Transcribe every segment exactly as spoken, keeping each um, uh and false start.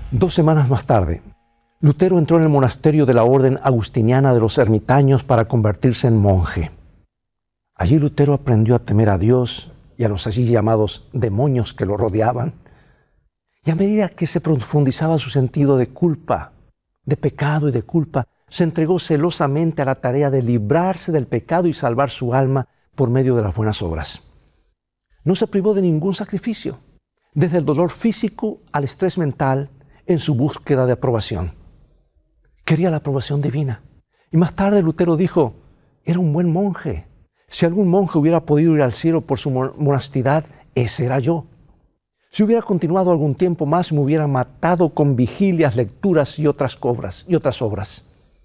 Dos semanas más tarde, Lutero entró en el monasterio de la orden agustiniana de los ermitaños para convertirse en monje. Allí Lutero aprendió a temer a Dios y a los allí llamados demonios que lo rodeaban. Y a medida que se profundizaba su sentido de culpa, de pecado y de culpa, se entregó celosamente a la tarea de librarse del pecado y salvar su alma por medio de las buenas obras. No se privó de ningún sacrificio, desde el dolor físico al estrés mental, en su búsqueda de aprobación. Quería la aprobación divina. Y más tarde Lutero dijo, era un buen monje. Si algún monje hubiera podido ir al cielo por su monastidad, ese era yo. Si hubiera continuado algún tiempo más, me hubiera matado con vigilias, lecturas y otras obras, y otras obras.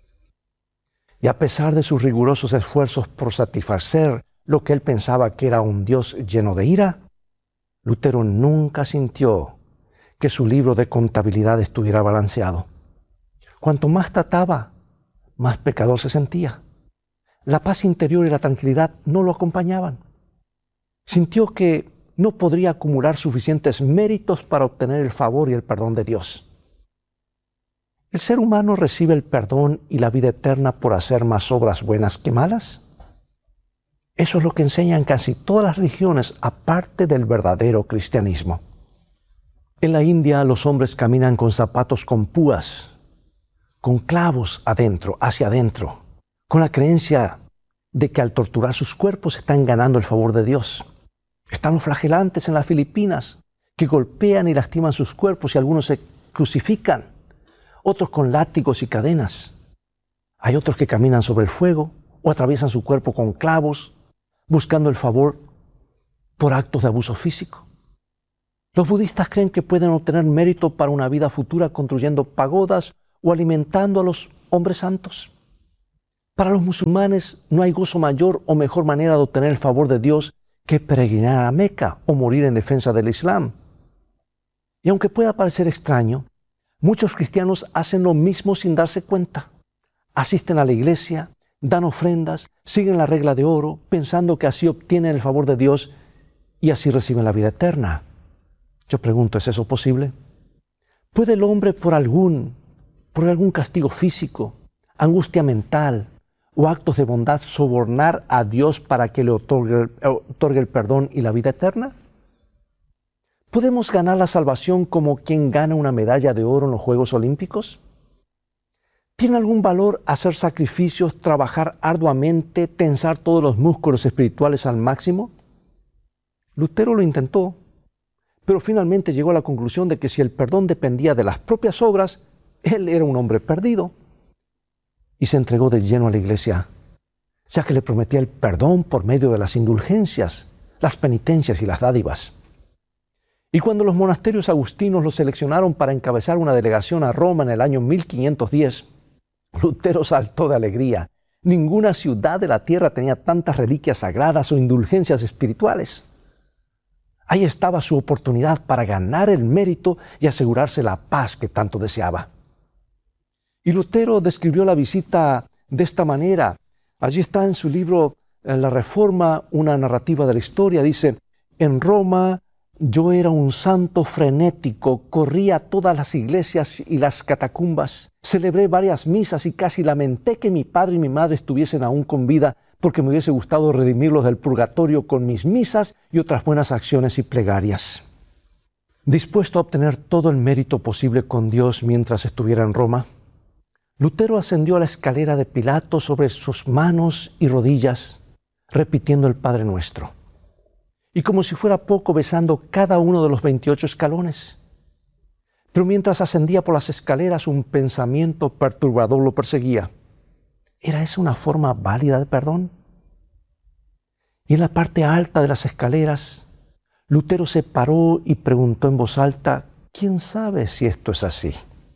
Y a pesar de sus rigurosos esfuerzos por satisfacer lo que él pensaba que era un Dios lleno de ira, Lutero nunca sintió que su libro de contabilidad estuviera balanceado. Cuanto más trataba, más pecador se sentía. La paz interior y la tranquilidad no lo acompañaban. Sintió que no podría acumular suficientes méritos para obtener el favor y el perdón de Dios. ¿El ser humano recibe el perdón y la vida eterna por hacer más obras buenas que malas? Eso es lo que enseñan casi todas las religiones, aparte del verdadero cristianismo. En la India los hombres caminan con zapatos con púas, con clavos adentro, hacia adentro, con la creencia de que al torturar sus cuerpos están ganando el favor de Dios. Están los flagelantes en las Filipinas, que golpean y lastiman sus cuerpos y algunos se crucifican, otros con látigos y cadenas. Hay otros que caminan sobre el fuego o atraviesan su cuerpo con clavos, buscando el favor por actos de abuso físico. Los budistas creen que pueden obtener mérito para una vida futura construyendo pagodas o alimentando a los hombres santos. Para los musulmanes no hay gozo mayor o mejor manera de obtener el favor de Dios que peregrinar a Meca o morir en defensa del Islam. Y aunque pueda parecer extraño, muchos cristianos hacen lo mismo sin darse cuenta. Asisten a la iglesia, dan ofrendas, siguen la regla de oro, pensando que así obtienen el favor de Dios y así reciben la vida eterna. Yo pregunto, ¿es eso posible? ¿Puede el hombre por algún, por algún castigo físico, angustia mental o actos de bondad sobornar a Dios para que le otorgue, otorgue el perdón y la vida eterna? ¿Podemos ganar la salvación como quien gana una medalla de oro en los Juegos Olímpicos? ¿Tiene algún valor hacer sacrificios, trabajar arduamente, tensar todos los músculos espirituales al máximo? Lutero lo intentó, pero finalmente llegó a la conclusión de que si el perdón dependía de las propias obras, él era un hombre perdido. Y se entregó de lleno a la iglesia, ya que le prometía el perdón por medio de las indulgencias, las penitencias y las dádivas. Y cuando los monasterios agustinos lo seleccionaron para encabezar una delegación a Roma en el año mil quinientos diez, Lutero saltó de alegría. Ninguna ciudad de la tierra tenía tantas reliquias sagradas o indulgencias espirituales. Ahí estaba su oportunidad para ganar el mérito y asegurarse la paz que tanto deseaba. Y Lutero describió la visita de esta manera. Allí está en su libro La Reforma, una narrativa de la historia. Dice, en Roma yo era un santo frenético, corría a todas las iglesias y las catacumbas, celebré varias misas y casi lamenté que mi padre y mi madre estuviesen aún con vida, porque me hubiese gustado redimirlos del purgatorio con mis misas y otras buenas acciones y plegarias. Dispuesto a obtener todo el mérito posible con Dios mientras estuviera en Roma, Lutero ascendió a la escalera de Pilato sobre sus manos y rodillas, repitiendo el Padre Nuestro. Y como si fuera poco, besando cada uno de los veintiocho escalones. Pero mientras ascendía por las escaleras, un pensamiento perturbador lo perseguía. ¿Era esa una forma válida de perdón? Y en la parte alta de las escaleras, Lutero se paró y preguntó en voz alta, ¿quién sabe si esto es así?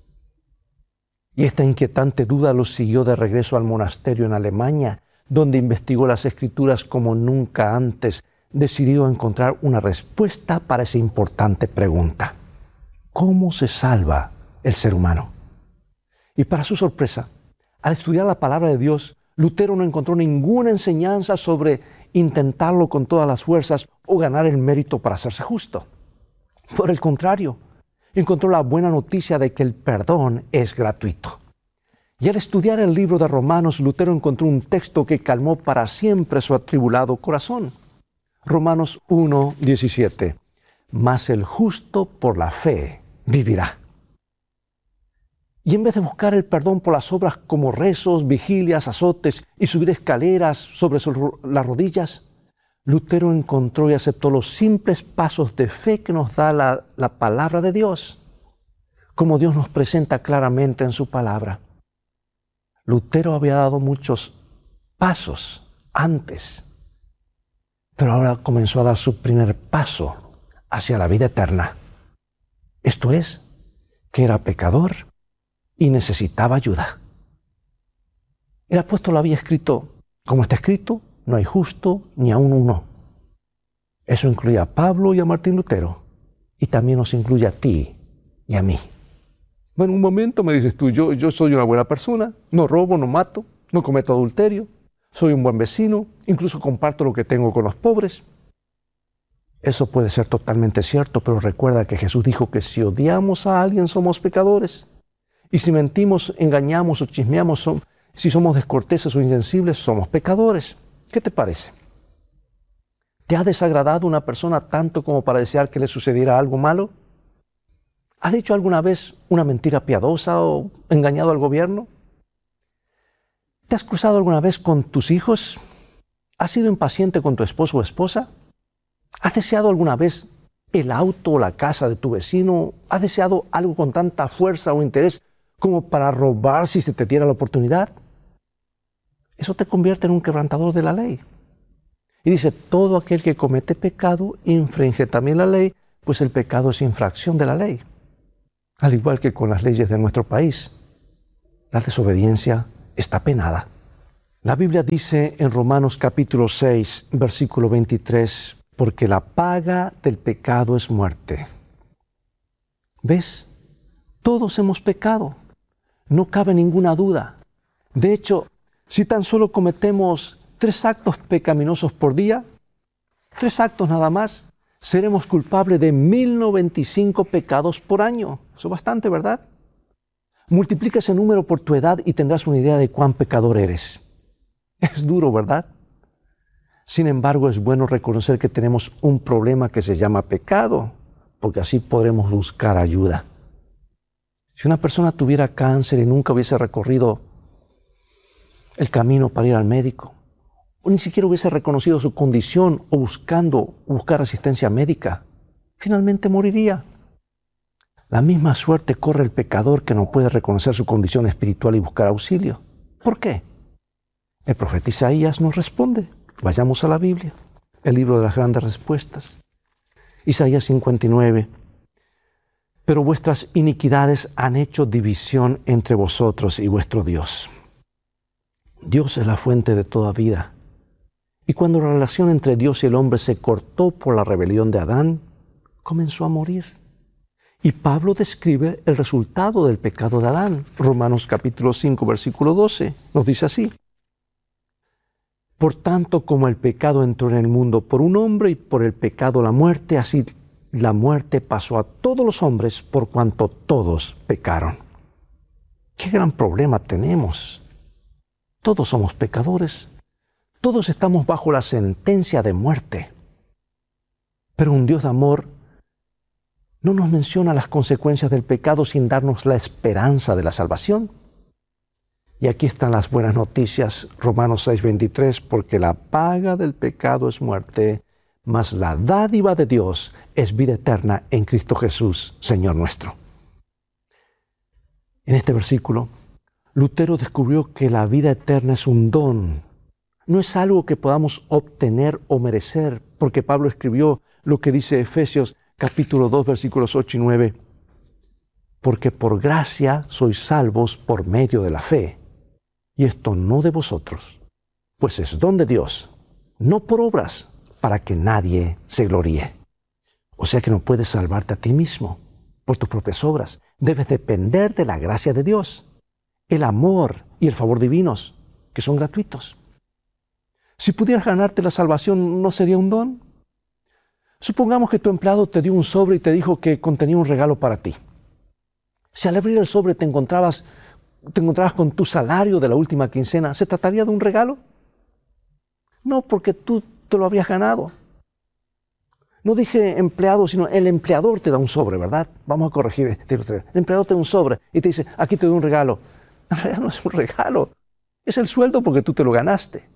Y esta inquietante duda lo siguió de regreso al monasterio en Alemania, donde investigó las Escrituras como nunca antes, decidió encontrar una respuesta para esa importante pregunta. ¿Cómo se salva el ser humano? Y para su sorpresa, al estudiar la palabra de Dios, Lutero no encontró ninguna enseñanza sobre intentarlo con todas las fuerzas o ganar el mérito para hacerse justo. Por el contrario, encontró la buena noticia de que el perdón es gratuito. Y al estudiar el libro de Romanos, Lutero encontró un texto que calmó para siempre su atribulado corazón. Romanos uno, diecisiete. Mas el justo por la fe vivirá. Y en vez de buscar el perdón por las obras como rezos, vigilias, azotes y subir escaleras sobre las rodillas, Lutero encontró y aceptó los simples pasos de fe que nos da la, la palabra de Dios, como Dios nos presenta claramente en su palabra. Lutero había dado muchos pasos antes, pero ahora comenzó a dar su primer paso hacia la vida eterna. Esto es, que era pecador y necesitaba ayuda. El apóstol había escrito, como está escrito, no hay justo ni aun uno. Eso incluye a Pablo y a Martín Lutero, y también nos incluye a ti y a mí. Bueno, un momento me dices tú, yo, yo soy una buena persona, no robo, no mato, no cometo adulterio, soy un buen vecino, incluso comparto lo que tengo con los pobres. Eso puede ser totalmente cierto, pero recuerda que Jesús dijo que si odiamos a alguien somos pecadores. Y si mentimos, engañamos o chismeamos, son, si somos descorteses o insensibles, somos pecadores. ¿Qué te parece? ¿Te ha desagradado una persona tanto como para desear que le sucediera algo malo? ¿Has dicho alguna vez una mentira piadosa o engañado al gobierno? ¿Te has cruzado alguna vez con tus hijos? ¿Has sido impaciente con tu esposo o esposa? ¿Has deseado alguna vez el auto o la casa de tu vecino? ¿Has deseado algo con tanta fuerza o interés como para robar si se te diera la oportunidad? Eso te convierte en un quebrantador de la ley. Y dice, todo aquel que comete pecado infringe también la ley, pues el pecado es infracción de la ley. Al igual que con las leyes de nuestro país, la desobediencia está penada. La Biblia dice en Romanos capítulo seis, versículo veintitrés, porque la paga del pecado es muerte. ¿Ves? Todos hemos pecado. No cabe ninguna duda. De hecho, si tan solo cometemos tres actos pecaminosos por día, tres actos nada más, seremos culpables de mil noventa y cinco pecados por año. Eso es bastante, ¿verdad? Multiplica ese número por tu edad y tendrás una idea de cuán pecador eres. Es duro, ¿verdad? Sin embargo, es bueno reconocer que tenemos un problema que se llama pecado, porque así podremos buscar ayuda. Si una persona tuviera cáncer y nunca hubiese recorrido el camino para ir al médico, o ni siquiera hubiese reconocido su condición o buscando buscar asistencia médica, finalmente moriría. La misma suerte corre el pecador que no puede reconocer su condición espiritual y buscar auxilio. ¿Por qué? El profeta Isaías nos responde. Vayamos a la Biblia, el libro de las grandes respuestas. Isaías cincuenta y nueve. Pero vuestras iniquidades han hecho división entre vosotros y vuestro Dios. Dios es la fuente de toda vida. Y cuando la relación entre Dios y el hombre se cortó por la rebelión de Adán, comenzó a morir. Y Pablo describe el resultado del pecado de Adán. Romanos capítulo cinco, versículo doce, nos dice así. Por tanto, como el pecado entró en el mundo por un hombre y por el pecado la muerte, así la muerte pasó a todos los hombres por cuanto todos pecaron. ¡Qué gran problema tenemos! Todos somos pecadores. Todos estamos bajo la sentencia de muerte. Pero un Dios de amor no nos menciona las consecuencias del pecado sin darnos la esperanza de la salvación. Y aquí están las buenas noticias, Romanos seis, veintitrés, porque la paga del pecado es muerte, mas la dádiva de Dios es vida eterna en Cristo Jesús, Señor nuestro. En este versículo, Lutero descubrió que la vida eterna es un don. No es algo que podamos obtener o merecer, porque Pablo escribió lo que dice Efesios capítulo dos, versículos ocho y nueve. Porque por gracia sois salvos por medio de la fe. Y esto no de vosotros, pues es don de Dios, no por obras, para que nadie se gloríe. O sea que no puedes salvarte a ti mismo por tus propias obras. Debes depender de la gracia de Dios, el amor y el favor divinos, que son gratuitos. Si pudieras ganarte la salvación, ¿no sería un don? Supongamos que tu empleado te dio un sobre y te dijo que contenía un regalo para ti. Si al abrir el sobre te encontrabas, te encontrabas con tu salario de la última quincena, ¿se trataría de un regalo? No, porque tú te lo habrías ganado. No dije empleado, sino el empleador te da un sobre, ¿verdad? Vamos a corregir. El empleador te da un sobre y te dice, aquí te doy un regalo. En realidad no es un regalo, es el sueldo porque tú te lo ganaste.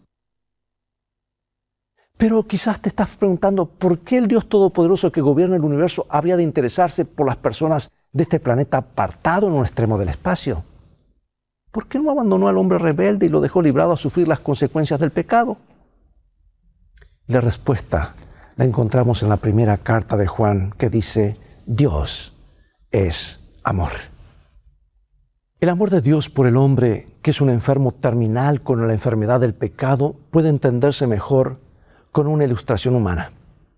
Pero quizás te estás preguntando, ¿por qué el Dios Todopoderoso que gobierna el universo habría de interesarse por las personas de este planeta apartado en un extremo del espacio? ¿Por qué no abandonó al hombre rebelde y lo dejó librado a sufrir las consecuencias del pecado? La respuesta la encontramos en la primera carta de Juan, que dice, Dios es amor. El amor de Dios por el hombre, que es un enfermo terminal con la enfermedad del pecado, puede entenderse mejor con una ilustración humana.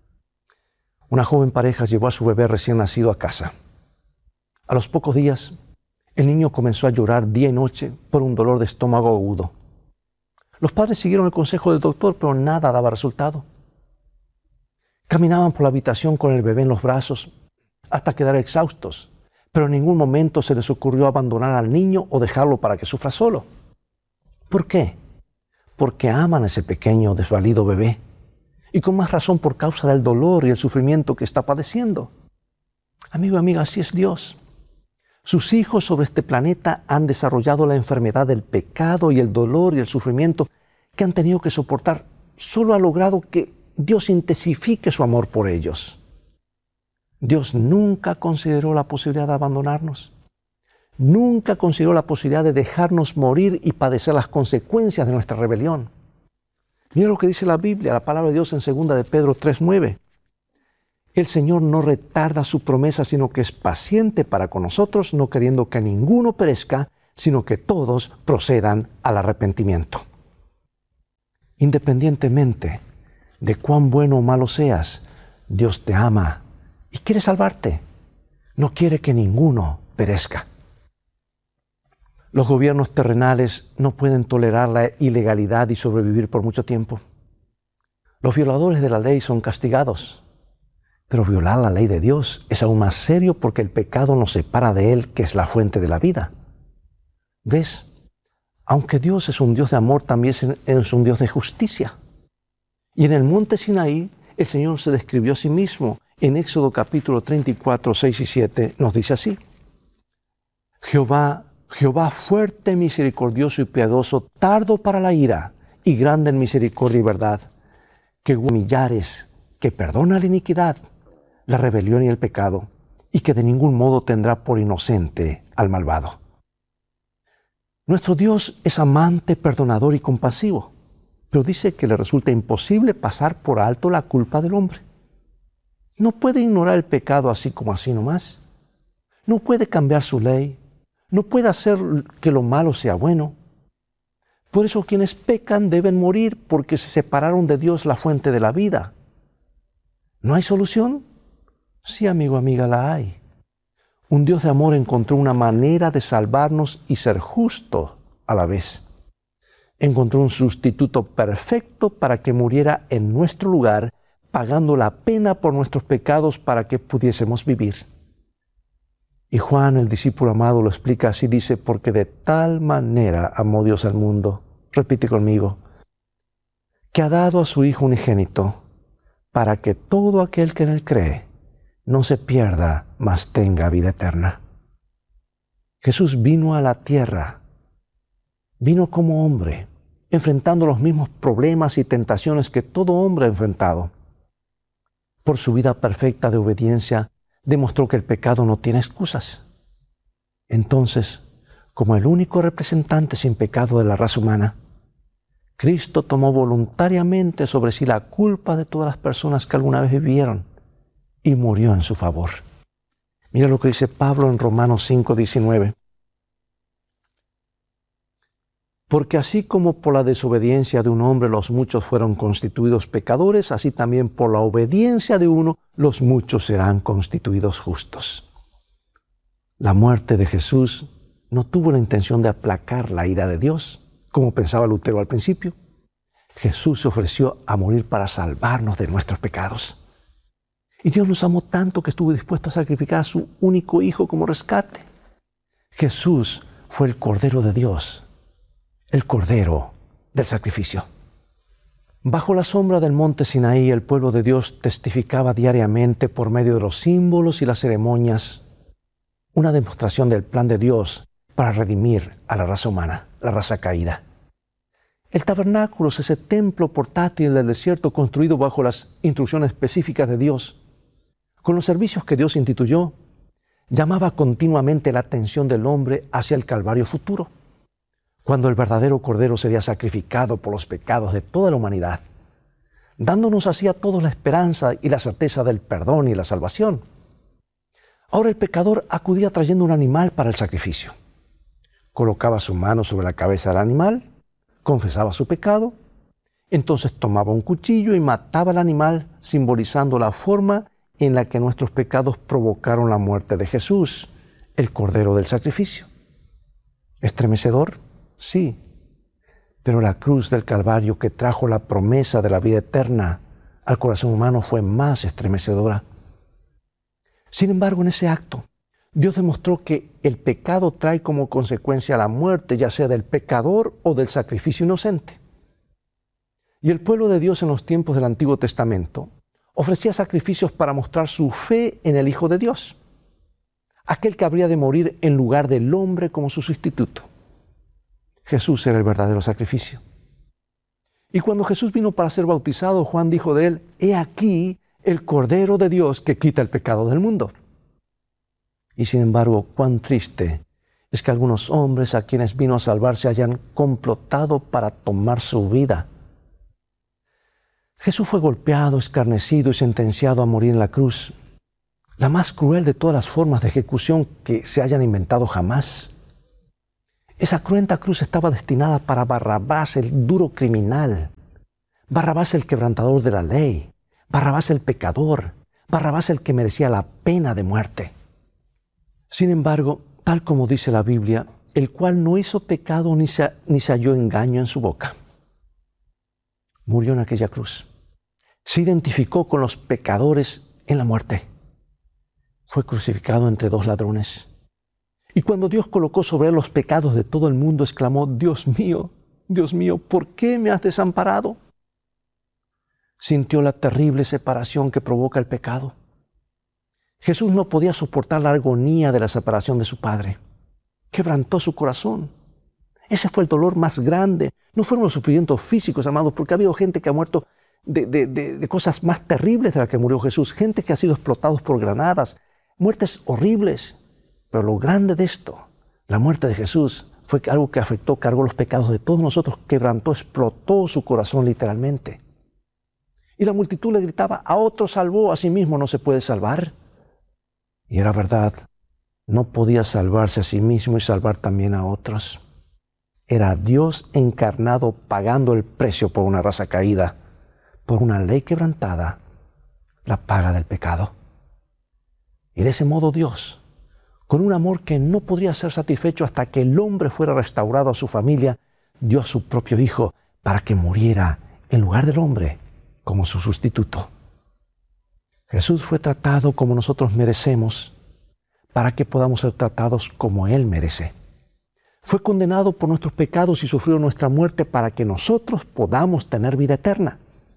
Una joven pareja llevó a su bebé recién nacido a casa. A los pocos días, el niño comenzó a llorar día y noche por un dolor de estómago agudo. Los padres siguieron el consejo del doctor, pero nada daba resultado. Caminaban por la habitación con el bebé en los brazos hasta quedar exhaustos, pero en ningún momento se les ocurrió abandonar al niño o dejarlo para que sufra solo. ¿Por qué? Porque aman a ese pequeño desvalido bebé, y con más razón por causa del dolor y el sufrimiento que está padeciendo. Amigo y amiga, así es Dios. Sus hijos sobre este planeta han desarrollado la enfermedad del pecado y el dolor y el sufrimiento que han tenido que soportar. Solo ha logrado que Dios intensifique su amor por ellos. Dios nunca consideró la posibilidad de abandonarnos. Nunca consideró la posibilidad de dejarnos morir y padecer las consecuencias de nuestra rebelión. Mira lo que dice la Biblia, la palabra de Dios en segunda de Pedro tres nueve. El Señor no retarda su promesa, sino que es paciente para con nosotros, no queriendo que ninguno perezca, sino que todos procedan al arrepentimiento. Independientemente de cuán bueno o malo seas, Dios te ama y quiere salvarte. No quiere que ninguno perezca. Los gobiernos terrenales no pueden tolerar la ilegalidad y sobrevivir por mucho tiempo. Los violadores de la ley son castigados, pero violar la ley de Dios es aún más serio porque el pecado nos separa de Él, que es la fuente de la vida. ¿Ves? Aunque Dios es un Dios de amor, también es un Dios de justicia. Y en el monte Sinaí, el Señor se describió a sí mismo. En Éxodo capítulo treinta y cuatro, seis y siete nos dice así. Jehová Jehová fuerte, misericordioso y piadoso, tardo para la ira y grande en misericordia y verdad, que humillares, que perdona la iniquidad, la rebelión y el pecado, y que de ningún modo tendrá por inocente al malvado. Nuestro Dios es amante, perdonador y compasivo, pero dice que le resulta imposible pasar por alto la culpa del hombre. No puede ignorar el pecado así como así nomás. No puede cambiar su ley. No puede hacer que lo malo sea bueno. Por eso quienes pecan deben morir porque se separaron de Dios, la fuente de la vida. ¿No hay solución? Sí, amigo, amiga, la hay. Un Dios de amor encontró una manera de salvarnos y ser justo a la vez. Encontró un sustituto perfecto para que muriera en nuestro lugar, pagando la pena por nuestros pecados para que pudiésemos vivir. Y Juan, el discípulo amado, lo explica así, dice, porque de tal manera amó Dios al mundo, repite conmigo, que ha dado a su Hijo unigénito, para que todo aquel que en Él cree no se pierda, mas tenga vida eterna. Jesús vino a la tierra, vino como hombre, enfrentando los mismos problemas y tentaciones que todo hombre ha enfrentado. Por su vida perfecta de obediencia, demostró que el pecado no tiene excusas. Entonces, como el único representante sin pecado de la raza humana, Cristo tomó voluntariamente sobre sí la culpa de todas las personas que alguna vez vivieron y murió en su favor. Mira lo que dice Pablo en Romanos cinco diecinueve. Porque así como por la desobediencia de un hombre los muchos fueron constituidos pecadores, así también por la obediencia de uno los muchos serán constituidos justos. La muerte de Jesús no tuvo la intención de aplacar la ira de Dios, como pensaba Lutero al principio. Jesús se ofreció a morir para salvarnos de nuestros pecados. Y Dios nos amó tanto que estuvo dispuesto a sacrificar a su único hijo como rescate. Jesús fue el Cordero de Dios, el Cordero del sacrificio. Bajo la sombra del monte Sinaí, el pueblo de Dios testificaba diariamente por medio de los símbolos y las ceremonias una demostración del plan de Dios para redimir a la raza humana, la raza caída. El tabernáculo es ese templo portátil del desierto construido bajo las instrucciones específicas de Dios. Con los servicios que Dios instituyó, llamaba continuamente la atención del hombre hacia el Calvario futuro, cuando el verdadero Cordero sería sacrificado por los pecados de toda la humanidad, dándonos así a todos la esperanza y la certeza del perdón y la salvación. Ahora el pecador acudía trayendo un animal para el sacrificio. Colocaba su mano sobre la cabeza del animal, confesaba su pecado, entonces tomaba un cuchillo y mataba al animal, simbolizando la forma en la que nuestros pecados provocaron la muerte de Jesús, el Cordero del sacrificio. ¿Estremecedor? Sí, pero la cruz del Calvario que trajo la promesa de la vida eterna al corazón humano fue más estremecedora. Sin embargo, en ese acto, Dios demostró que el pecado trae como consecuencia la muerte, ya sea del pecador o del sacrificio inocente. Y el pueblo de Dios en los tiempos del Antiguo Testamento ofrecía sacrificios para mostrar su fe en el Hijo de Dios, aquel que habría de morir en lugar del hombre como su sustituto. Jesús era el verdadero sacrificio. Y cuando Jesús vino para ser bautizado, Juan dijo de él: «He aquí el Cordero de Dios que quita el pecado del mundo». Y sin embargo, cuán triste es que algunos hombres a quienes vino a salvar se hayan complotado para tomar su vida. Jesús fue golpeado, escarnecido y sentenciado a morir en la cruz, la más cruel de todas las formas de ejecución que se hayan inventado jamás. Esa cruenta cruz estaba destinada para Barrabás, el duro criminal, Barrabás el quebrantador de la ley, Barrabás el pecador, Barrabás el que merecía la pena de muerte. Sin embargo, tal como dice la Biblia, el cual no hizo pecado ni se, ni se halló engaño en su boca, murió en aquella cruz. Se identificó con los pecadores en la muerte. Fue crucificado entre dos ladrones. Y cuando Dios colocó sobre él los pecados de todo el mundo, exclamó: «Dios mío, Dios mío, ¿por qué me has desamparado?». Sintió la terrible separación que provoca el pecado. Jesús no podía soportar la agonía de la separación de su Padre. Quebrantó su corazón. Ese fue el dolor más grande. No fueron los sufrimientos físicos, amados, porque ha habido gente que ha muerto de, de, de, de cosas más terribles de las que murió Jesús. Gente que ha sido explotados por granadas. Muertes horribles. Pero lo grande de esto, la muerte de Jesús, fue algo que afectó, cargó los pecados de todos nosotros, quebrantó, explotó su corazón literalmente. Y la multitud le gritaba: «A otro salvó, a sí mismo no se puede salvar». Y era verdad, no podía salvarse a sí mismo y salvar también a otros. Era Dios encarnado pagando el precio por una raza caída, por una ley quebrantada, la paga del pecado. Y de ese modo Dios, con un amor que no podría ser satisfecho hasta que el hombre fuera restaurado a su familia, dio a su propio Hijo para que muriera en lugar del hombre como su sustituto. Jesús fue tratado como nosotros merecemos para que podamos ser tratados como Él merece. Fue condenado por nuestros pecados y sufrió nuestra muerte para que nosotros podamos tener vida eterna.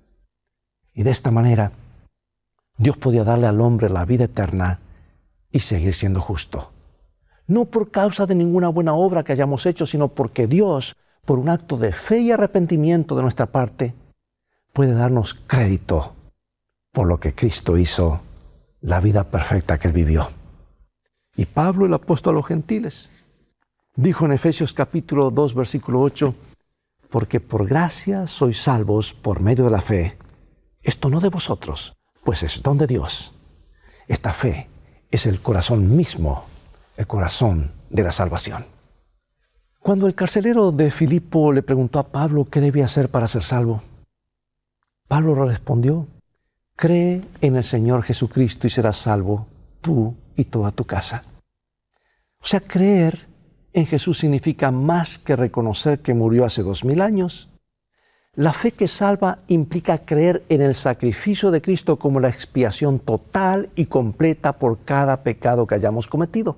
Y de esta manera, Dios podía darle al hombre la vida eterna y seguir siendo justo. No por causa de ninguna buena obra que hayamos hecho, sino porque Dios, por un acto de fe y arrepentimiento de nuestra parte, puede darnos crédito por lo que Cristo hizo, la vida perfecta que Él vivió. Y Pablo, el apóstol a los gentiles, dijo en Efesios capítulo dos, versículo ocho: «Porque por gracia sois salvos por medio de la fe. Esto no de vosotros, pues es don de Dios». Esta fe es el corazón mismo, el corazón de la salvación. Cuando el carcelero de Filipo le preguntó a Pablo qué debía hacer para ser salvo, Pablo le respondió: «Cree en el Señor Jesucristo y serás salvo, tú y toda tu casa». O sea, creer en Jesús significa más que reconocer que murió hace dos mil años, La fe que salva implica creer en el sacrificio de Cristo como la expiación total y completa por cada pecado que hayamos cometido.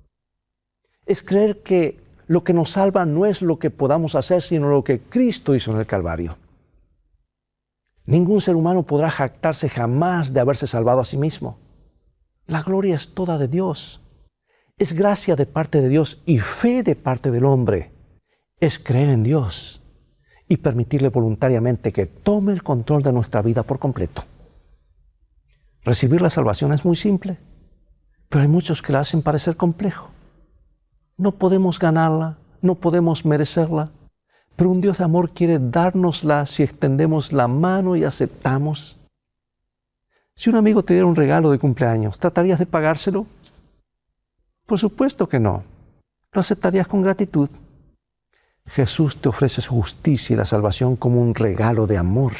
Es creer que lo que nos salva no es lo que podamos hacer, sino lo que Cristo hizo en el Calvario. Ningún ser humano podrá jactarse jamás de haberse salvado a sí mismo. La gloria es toda de Dios. Es gracia de parte de Dios y fe de parte del hombre. Es creer en Dios y permitirle voluntariamente que tome el control de nuestra vida por completo. Recibir la salvación es muy simple, pero hay muchos que la hacen parecer complejo. No podemos ganarla, no podemos merecerla, pero un Dios de amor quiere dárnosla si extendemos la mano y aceptamos. Si un amigo te diera un regalo de cumpleaños, ¿tratarías de pagárselo? Por supuesto que no. Lo aceptarías con gratitud. Jesús te ofrece su justicia y la salvación como un regalo de amor.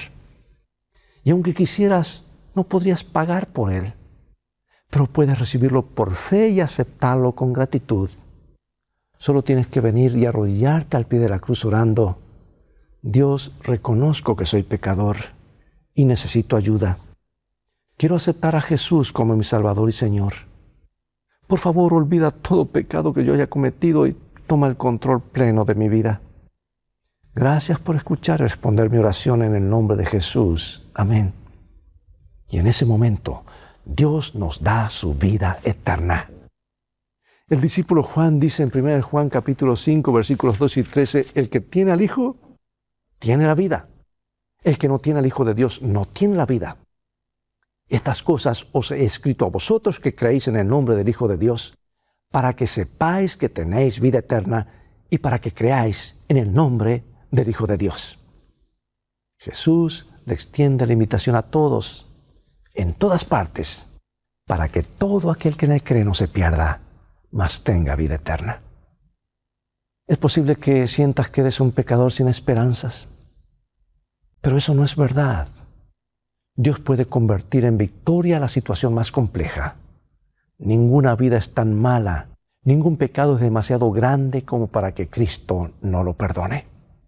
Y aunque quisieras, no podrías pagar por él, pero puedes recibirlo por fe y aceptarlo con gratitud. Solo tienes que venir y arrodillarte al pie de la cruz orando: Dios, reconozco que soy pecador y necesito ayuda. Quiero aceptar a Jesús como mi Salvador y Señor. Por favor, olvida todo pecado que yo haya cometido y toma el control pleno de mi vida. Gracias por escuchar y responder mi oración en el nombre de Jesús. Amén. Y en ese momento, Dios nos da su vida eterna. El discípulo Juan dice en primera de Juan capítulo cinco, versículos dos y trece, el que tiene al Hijo, tiene la vida. El que no tiene al Hijo de Dios, no tiene la vida. Estas cosas os he escrito a vosotros que creéis en el nombre del Hijo de Dios, para que sepáis que tenéis vida eterna y para que creáis en el nombre del Hijo de Dios. Jesús le extiende la invitación a todos, en todas partes, para que todo aquel que en él cree no se pierda, mas tenga vida eterna. Es posible que sientas que eres un pecador sin esperanzas, pero eso no es verdad. Dios puede convertir en victoria la situación más compleja. Ninguna vida es tan mala, ningún pecado es demasiado grande como para que Cristo no lo perdone.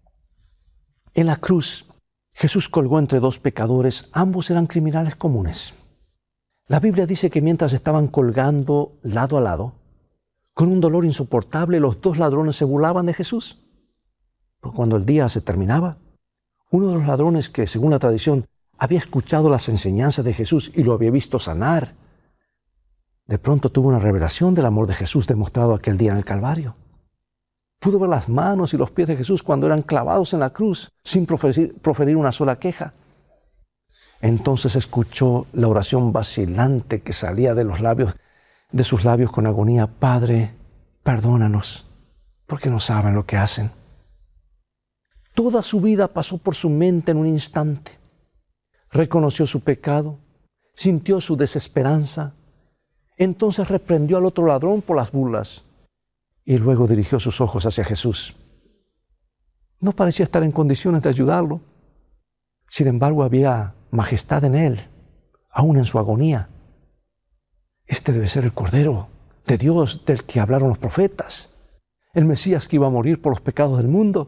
En la cruz, Jesús colgó entre dos pecadores, ambos eran criminales comunes. La Biblia dice que mientras estaban colgando lado a lado, con un dolor insoportable, los dos ladrones se burlaban de Jesús. Pero cuando el día se terminaba, uno de los ladrones que, según la tradición, había escuchado las enseñanzas de Jesús y lo había visto sanar, de pronto tuvo una revelación del amor de Jesús demostrado aquel día en el Calvario. Pudo ver las manos y los pies de Jesús cuando eran clavados en la cruz, sin proferir, proferir una sola queja. Entonces escuchó la oración vacilante que salía de los labios, de sus labios con agonía: Padre, perdónanos, porque no saben lo que hacen. Toda su vida pasó por su mente en un instante. Reconoció su pecado, sintió su desesperanza. Entonces reprendió al otro ladrón por las burlas y luego dirigió sus ojos hacia Jesús. No parecía estar en condiciones de ayudarlo. Sin embargo, había majestad en él, aún en su agonía. Este debe ser el Cordero de Dios del que hablaron los profetas, el Mesías que iba a morir por los pecados del mundo.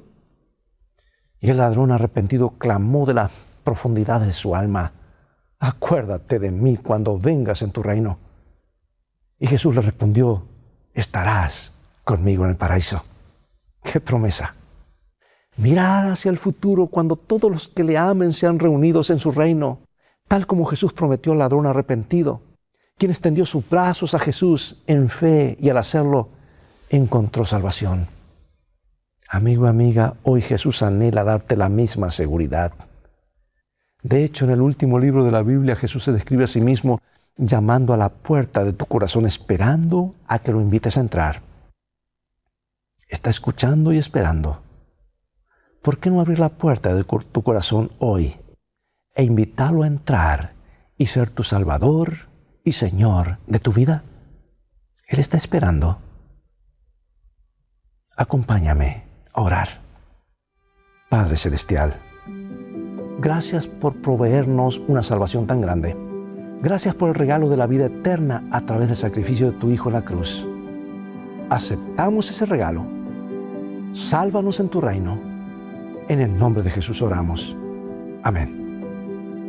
Y el ladrón arrepentido clamó de las profundidades de su alma: acuérdate de mí cuando vengas en tu reino. Y Jesús le respondió: estarás conmigo en el paraíso. ¡Qué promesa! Mirar hacia el futuro cuando todos los que le amen sean reunidos en su reino, tal como Jesús prometió al ladrón arrepentido, quien extendió sus brazos a Jesús en fe y al hacerlo encontró salvación. Amigo, amiga, hoy Jesús anhela darte la misma seguridad. De hecho, en el último libro de la Biblia, Jesús se describe a sí mismo llamando a la puerta de tu corazón, esperando a que lo invites a entrar. Está escuchando y esperando. ¿Por qué no abrir la puerta de tu corazón hoy e invitarlo a entrar y ser tu Salvador y Señor de tu vida? Él está esperando. Acompáñame a orar. Padre Celestial, gracias por proveernos una salvación tan grande. Gracias por el regalo de la vida eterna a través del sacrificio de tu Hijo en la cruz. Aceptamos ese regalo. Sálvanos en tu reino. En el nombre de Jesús oramos. Amén.